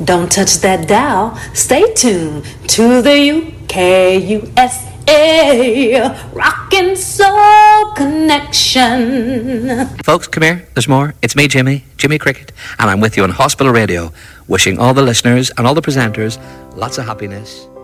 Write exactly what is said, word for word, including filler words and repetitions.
Don't touch that dial. Stay tuned to the U K U S A Rockin' Soul Connection. Folks, come here. There's more. It's me, Jimmy, Jimmy Cricket, and I'm with you on Hospital Radio, wishing all the listeners and all the presenters lots of happiness